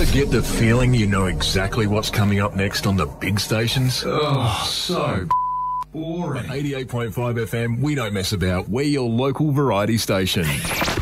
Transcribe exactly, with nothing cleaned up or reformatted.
Ever get the feeling you know exactly what's coming up next on the big stations? Oh, so boring. eighty-eight point five F M, we don't mess about. We're your local variety station.